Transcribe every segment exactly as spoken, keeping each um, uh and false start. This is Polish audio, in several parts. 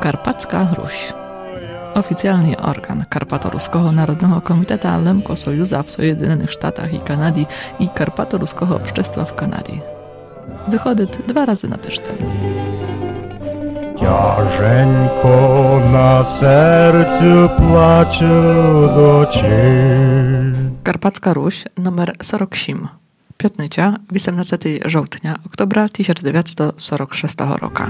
Karpacka Ruś. Oficjalny organ Karpato-Ruskiego Narodnego Komiteta Lemko Sojuza w Sojedynionych Sztatach i Kanady i Karpato-Ruskiego Общества w Kanadzie. Wychodzi dwa razy na tydzień. Ciężko na sercu płacze do ciebie. Karpacka Ruś numer сорок семь. Piątnica, osiemnastego żołtnia, oktobra tysiąc dziewięćset сорок szóstego roku.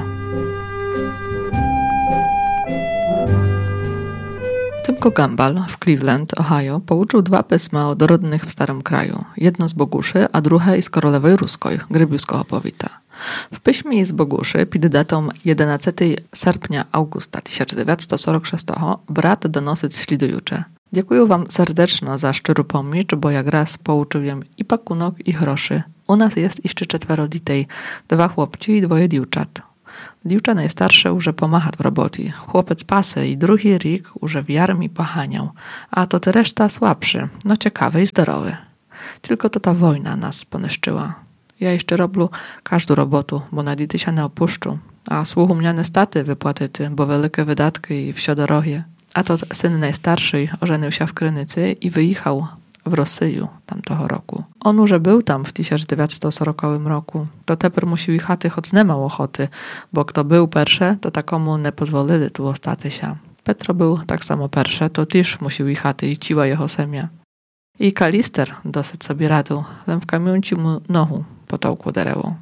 Tymko Gambal w Cleveland, Ohio, pouczył dwa pisma od rodnych w Starym Kraju. Jedno z Boguszy, a drugie z Korolewej Ruskiej, Grybiuskiego powita. W piśmie z Boguszy, pod datą jedenastego sierpnia Augusta tysiąc dziewięćset сорок szóstego, brat donosyć ślidujucze. Dziękuję wam serdecznie za szczerą pomocz, bo jak raz pouczyłem i pakunok, i groszy. U nas jest jeszcze czworo dzieci, dwa chłopci i dwoje dziewczat. Dziewczę najstarsze już pomacha w robocie. Chłopiec pasy i drugi rik już w armii pochaniał, a to te reszta słabszy, no ciekawy i zdrowy. Tylko to ta wojna nas poniszczyła. Ja jeszcze robię każdą robotę, bo na dzieci się nie opuszczą, a słuchu mnie niestety wypłatyty, bo wielkie wydatki i wsio drogie. A to syn najstarszy ożenił się w Krynicy i wyjechał w Rosję tamtego roku. On już był tam w tysiąc dziewięćset сорокowym roku. To teper musiał jechać, choć nie miał ochoty, bo kto był pierwszy, to takomu nie pozwolili tu ostać się. Petro był tak samo pierwszy, to też musiał jechać i ciła jego semia. I Kalister dosyć sobie radził, len w kamionci mu nohu potołku derewo.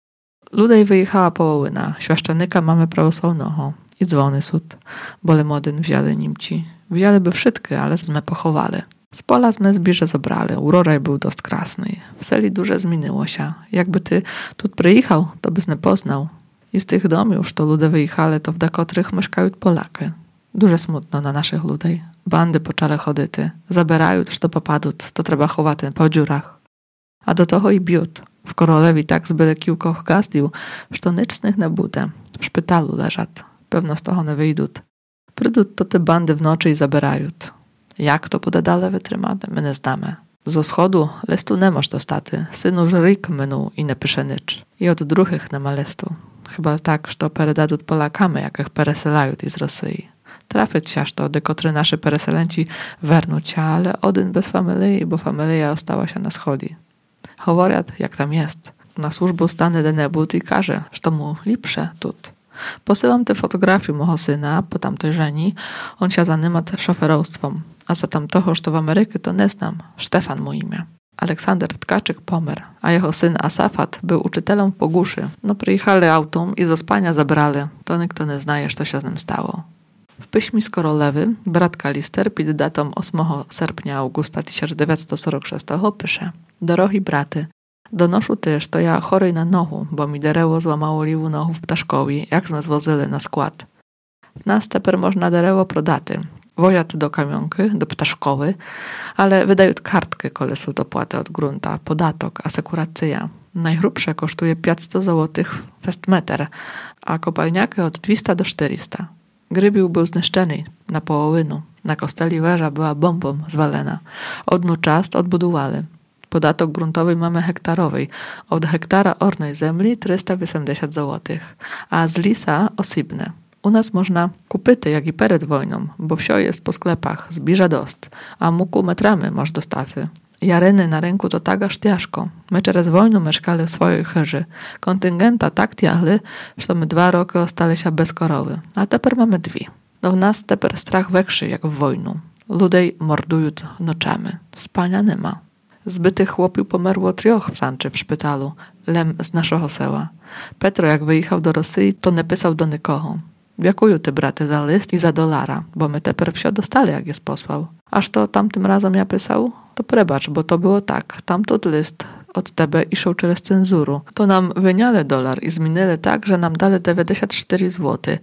Ludej wyjechała połowyna, świaszczenika mamy prawosławnego i dzwony sud, bole modyn wzięli Niemci. Wzięli by wszystkie, ale sme pochowali. Z pola sme zbirze zobrali, uroraj był dość krasny. W seli duże zmieniło się. Jakby ty tu przyjechał, to byś nie poznał. I z tych domów już to ludzie wyjechali, to w dekotrych mieszkają Polaki. Duże smutno na naszych ludej. Bandy poczęły chodyty. Zabierają, co popadł, to trzeba chować po dziurach. A do toho i biut. W Korolewi tak zbyli kilkoch gazdił, że nic z nich nie bude. W szpitalu leżat. Pewno z toho nie wyjdą. Przyjdą to te bandy w nocy i zabierają. Jak to bude dalej wytrzymać, my nie znamy. Z wschodu listu nie masz dostaty. Syn już ryk minął i nie pisze nic. I od druhych nie ma listu. Chyba tak, że peredadut Polakami, jakich pereselają z Rosji. Trafić się, że dekotry nasze pereselenci wernuć się, ale один bez familii, bo familia ostała się na schodzi. Mówiat, jak tam jest. Na służbę stany denebut i każe, że to mu lepsze tut. Posyłam te fotografie mojego syna po tamtej żeni. On się zanyma szoferostwem. A za tamtoho, że to w Ameryce, to nie znam. Stefan mu imię. Aleksander Tkaczyk pomer, a jego syn Asafat był uczytelem w Boguszy. No przyjechali autą i z ospania zabrali. To nikt nie znaje, co się z nim stało. W piśmie z Korolewy brat Kalister pod datą ósmego sierpnia Augusta tysiąc dziewięćset сорок szóstego pisze: Dorogi braty, donoszę też, to ja chory na nohu, bo mi dereło złamało liwu nohu w Ptaszkowi, jak sme zwozili na skład. Nas teper można dereło prodaty. Wojat do kamionky, do Ptaszkowy, ale wydają kartkę kolesu dopłaty od grunta, podatok, asekuracja. Najgrubsze kosztuje pięćset złotych festmeter, a kopalniaky od dwieście do czterystu. Grybił był zniszczony na połowinu. Na kosteli wieża była bombą zwalena. Odnu czast odbudowali. Podatok gruntowy mamy hektarowy. Od hektara ornej ziemi trzysta osiemdziesiąt złotych, a z lisa osybne. U nas można kupyty, jak i przed wojną, bo wsio jest po sklepach, zbliża dost, a muku metramy masz dostaty. Jareny na rynku to tak aż ciężko. My przez wojnę mieszkali w swojej chyży. Kontyngenta tak tiahli, że my dwa roki ostali się bez korowy, a teper mamy dwie. No w nas teper strach większy jak w wojnu. Ludej mordują noczami. Spania nie ma. Zbytych chłopił pomerło trioch w Sanczy w szpitalu, lem z naszego sela. Petro jak wyjechał do Rosji, to nie pisał do nikogo. Dziękuję ty braty za list i za dolara, bo my teper wsio dostali, jak jest posłał. Aż to tamtym razem ja pisał, to prebacz, bo to było tak. Tamtot list od tebe iszł przez cenzuru. To nam wyniali dolar i zmienili tak, że nam dali dziewięćdziesiąt cztery złote.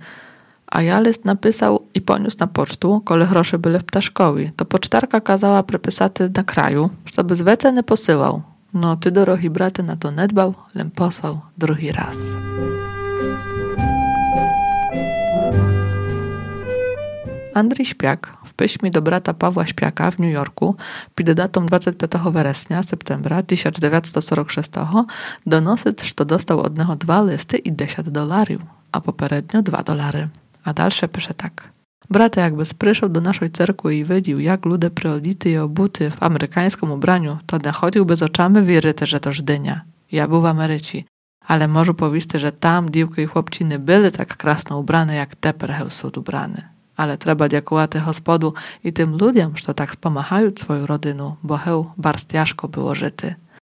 A ja list napisał i poniósł na pocztu, kole grosze były w Ptaszkowi. To pocztarka kazała prepisać na kraju, żeby z wece nie posyłał. No ty, dorogi braty, na to nie dbał, lem posłał drugi raz. Andrzej Śpiak w piśmie do brata Pawła Śpiaka w New Yorku pod datą dwudziestego piątego września, septembra tysiąc dziewięćset сорок szóstego donosi, że dostał od niego dwa listy i dziesięć dolarów, a poprzednio dwa dolary. A dalsze pisze tak. Brate jakby spryszał do naszej cerkwy i widził, jak ludzie przeodity i obuty w amerykańskim ubraniu, to nachodziłby z oczami wieryty, że to Żdynia. Ja był w Ameryce, ale może powisty, że tam dziewki i chłopciny były tak krasno ubrane, jak teper hełsud ubrany. Ale trzeba dziękować Gospodu i tym ludziom, że tak spomachają swoją rodzinę, bo heł bardzo ciężko było żyty.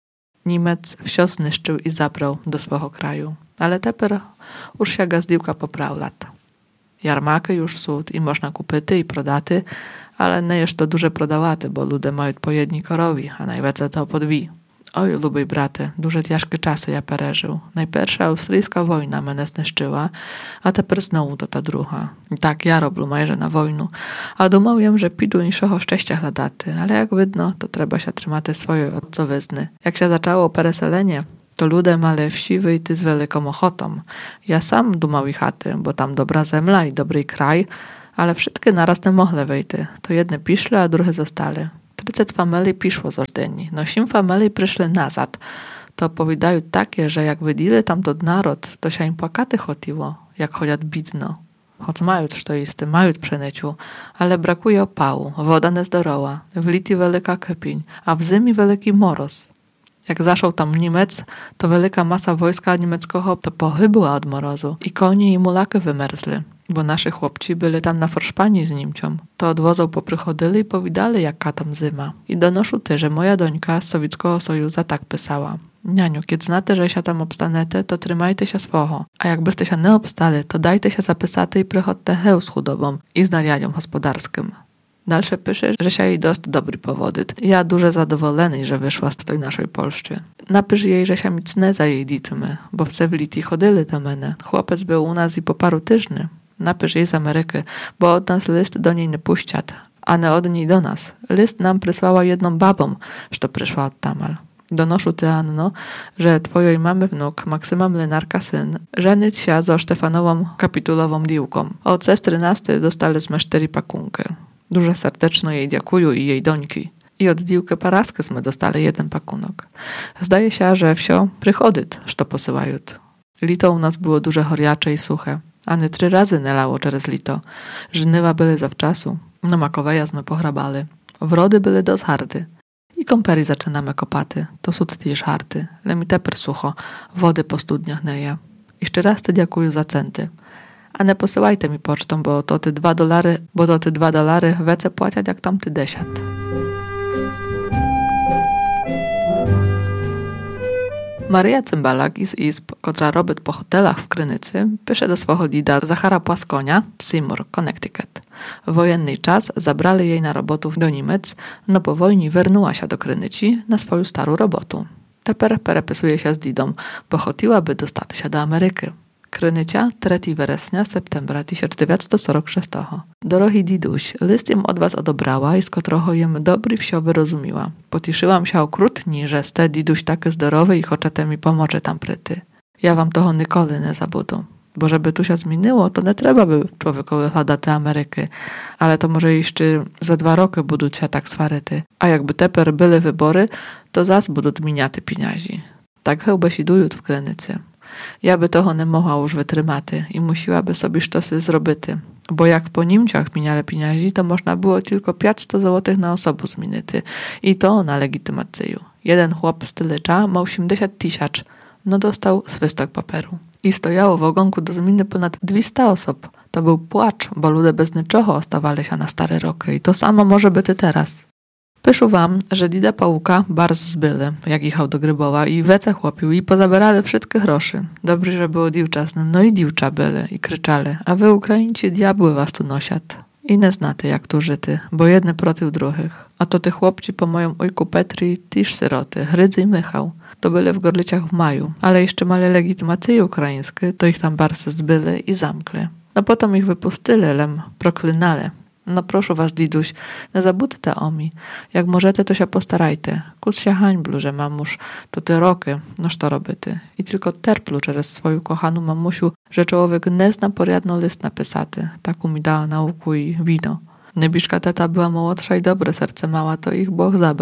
Niemiec wsio zniszczył i zabrał do swego kraju, ale teper już się gazdiłka popraw lata. Jarmarki już sud i można kupyty i prodaty, ale nie jest to duże prodawaty, bo ludzie mają po jedni korowi, a najwięcej to po dwi. Oj, lubiej braty, duże ciężkie czasy ja pereżył. Najpierwsza australijska wojna mnie zniszczyła, a teper znowu to ta druga. I tak ja robię majże na wojnu, a dumałem, że pidu niższego szczęścia chladaty, ale jak widno, to trzeba się trzymać swojej ojcowyzny. Jak się zaczęło pereselenie, to ludzie mali wsi wyjty z wielką ochotą. Ja sam dumał i chaty, bo tam dobra zemla i dobry kraj, ale wszystkie naraz nie mogły wyjty. To jedne piszle, a drugie zostały. trzydzieści familii piszło z Ożdyni, no sim familii przyszły nazad. To opowiadają takie, że jak wydili tam to naród, to się im płakaty chotiło, jak chociaż bidno. Choć mają co isty, mają przemyciu, ale brakuje opału, woda niezdorowa, w liti wielka kypień, a w zimie wielki moroz. Jak zaszł tam Niemiec, to wielka masa wojska niemieckiego to pochybła od morozu i konie i mulaki wymerzli, bo nasi chłopci byli tam na forszpani z Niemcią. To od wozów poprychodzili i powidali, jaka tam zima. I donoszą ty, że moja dońka z Sowieckiego Sojuza tak pisała. Nianiu, kiedy znacie, że się tam obstanete, to trzymajcie się swoho, a jakbyście się nie obstali, to dajcie się zapisaty i przychodźcie heł z chudobą i z narianiom gospodarskim. Dalsze pisze, że się jej dość dobry powodyt. Ja duże zadowolony, że wyszła z tej naszej Polszczy. Napisz jej, że się nic nie za jej ditmy, bo w Sewliti chodzili do mnie. Chłopiec był u nas i po paru tyżny. Napisz jej z Ameryki, bo od nas list do niej nie puściat, a nie od niej do nas. List nam przysłała jedną babą, że przyszła od tamal. Donoszą ty, Anno, że twojej mamy wnuk, Maksyma Mlynarka syn, żenić się za Sztefanową kapitulową diłką. Od sestry Nasty dostaliśmy cztery pakunki. Dużo serdeczno jej dziękuję i jej dońki. I od diłkę paraskę sme dostali jeden pakunok. Zdaje się, że wsio przychodyt, że to posyłają. Lito u nas było duże choriacze i suche. Ani trzy razy nie lało przez lito. Żnywa były zawczasu. No makoweja sme pohrabali. Wrody były dość hardy. I kąperi zaczynamy kopaty. To sud też hardy. Le mi teper sucho. Wody po studniach neje. Jeszcze raz te dziękuję za centy. A nie posyłajcie mi pocztą, bo to ty dwa dolary, bo to ty dwa dolary wece płaciać jak tam ty desiat. Maryja Cymbalak z izb, która robi po hotelach w Krynicy, pisze do swojego dida Zachara Płaskonia w Seymour, Connecticut. W wojenny czas zabrali jej na robotę do Niemiec, no po wojnie wernuła się do Krynici na swoją starą robotę. Teper perepisuje się z didą, bo chotiłaby dostać się do Ameryki. Krynycia, trzeciego września, septembra tysiąc dziewięćset czterdziestego szóstego. Dorogi diduś, list jem od was odebrała i z kotrocho jem dobry wsio wyrozumiła. Potiszyłam się okrutni, że ste diduś tak zdrowy i choczete mi pomoże tam pryty. Ja wam toho nikoli nie zabudu. Bo żeby tu się zmieniło, to nie trzeba by człowiekowi chadać do Ameryki. Ale to może jeszcze za dwa roky budуть się tak swaryty. A jakby teper były wybory, to zas budуть miniaty pieniędzy. Tak chyba sidują w Krynicy. Ja by toho nie mogła już wytrymaty i musiłaby sobie sztosy zrobity, bo jak po Niemciach miniale pieniędzy, to można było tylko pięćset złotych na osobę zmienić i to na legitymację. Jeden chłop z Tylycza ma osiemdziesiąt tysięcy, no dostał swystok papieru. I stojało w ogonku do zmiany ponad dwieście osób. To był płacz, bo ludzie bez niczego ostawali się na stare roky i to samo może być teraz. Piszę wam, że dida Pałuka bardzo zbyli, jak jechał do Grybowa i wece chłopił i pozabierali wszystkie groszy. Dobry, że było diwczasnym, no i diwcza byli i kryczali, a wy Ukraińcy diabły was tu nosiat. I nie znaty jak tu żyty, bo jedne proty drugich. A to te chłopci po moją ojku Petri też syroty, Hrydzy i Michał. To byli w Gorlicach w maju, ale jeszcze mali legitymacje ukraińskie, to ich tam bardzo zbyli i zamkli. No potem ich wypustili, lem proklinali. No proszę was, diduś, nie zabudźcie o mi. Jak możecie, to się postarajcie. Kus się hańblu, że mamusz, to te roki, noż to robity. I tylko terplu przez swoją kochaną mamusiu, że człowiek nie zna porядno list napisaty. Taku mi dała nauku i wino. Niebiszka teta była młodsza i dobre serce mała, to ich Bóg zabrał.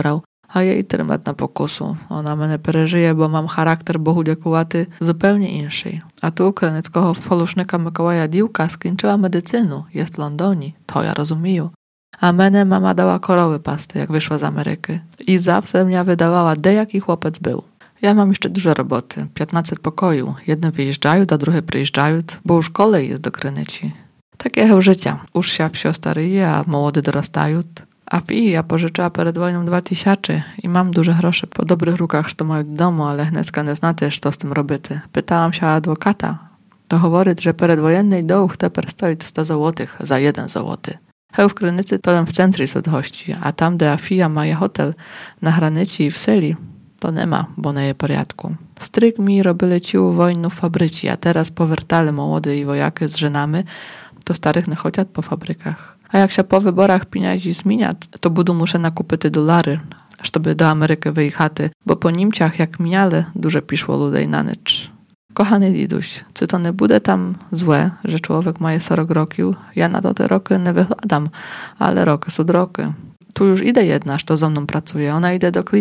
A jej trymat na pokusu. Ona мене пережиє, бо мам характер Богу дякувати zupełnie інший. А ту українського фалушника Миколая дівка скінчила медицину, є в Лондоні, то я розумію. A мене mama dała korowy pasty, jak wyszła z Ameryki. I zawsze mnie wydawała, de jaki chłopiec był. Ja mam jeszcze dużo roboty, piętnaście pokoju. Jedne wyjeżdżają, a drugie przyjeżdżają, bo już kolej jest do Krynyci. Takiego życia. Już się wsio staryje, a młody dorastają. A fi ja pożyczyła przed wojną dwa tysiące i mam duże grosze po dobrych rukach, co mają w domu, ale hnecka nie zna też, co z tym robić. Pytałam się adwokata. To говорить, że przedwojennej dołch teper stoi sto złotych za jeden złoty. Heł w Krynycy to w centrum sudhości, a tam, gdzie Afija ma hotel na granicy i w seli, to nie ma, bo nie jest porядku. Stryk mi robili ciu wojnu w fabryci, a teraz powiertali młody i wojaki z żenami, to starych nie chodzią po fabrykach. A jak się po wyborach pieniędzy zmienia, to budu muszę nakupić dolary, żeby do Ameryki wyjechać, bo po Niemciach jak miniale duże piszło ludzi na nicz. Kochany Diduś, czy to nie bude tam złe, że człowiek ma czterdzieści roków? Ja na to te roky nie wychladam, ale roky są roky. Tu już idę jedna, co ze mną pracuje. Ona idzie do